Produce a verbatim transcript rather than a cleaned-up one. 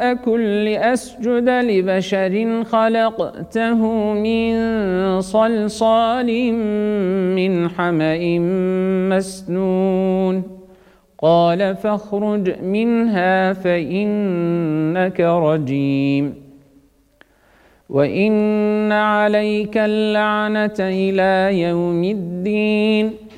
أكن لأسجد لبشر خلقته من صلصال من حمأ مسنون قال فاخرج منها فإنك رجيم وإن عليك اللعنة إلى يوم الدين